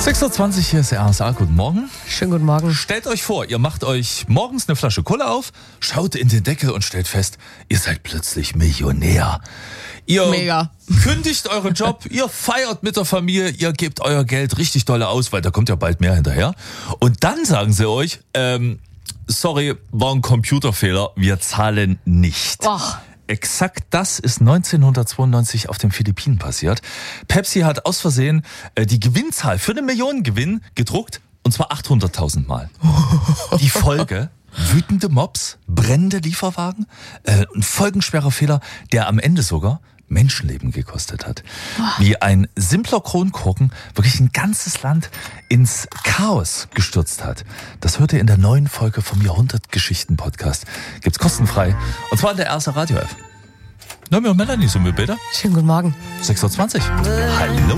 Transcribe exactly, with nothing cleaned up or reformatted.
sechs Uhr zwanzig, hier ist der R S A. Guten Morgen. Schönen guten Morgen. Stellt euch vor, ihr macht euch morgens eine Flasche Cola auf, schaut in den Deckel und stellt fest, ihr seid plötzlich Millionär. Ihr Mega. kündigt euren Job, ihr feiert mit der Familie, ihr gebt euer Geld richtig dolle aus, weil da kommt ja bald mehr hinterher. Und dann sagen sie euch, ähm, sorry, war ein Computerfehler, wir zahlen nicht. Och. Exakt das ist neunzehnhundertzweiundneunzig auf den Philippinen passiert. Pepsi hat aus Versehen äh, die Gewinnzahl für einen Millionengewinn gedruckt, und zwar achthunderttausend Mal. Die Folge: wütende Mobs, brennende Lieferwagen, äh, ein folgenschwerer Fehler, der am Ende sogar Menschenleben gekostet hat. Wie ein simpler Kronkorken wirklich ein ganzes Land ins Chaos gestürzt hat. Das hört ihr in der neuen Folge vom Jahrhundertgeschichten-Podcast. Gibt's kostenfrei. Und zwar in der R S A Radio App. Na, mir und Melanie sind wir bitte. Schönen guten Morgen. sechs Uhr zwanzig. Hallo.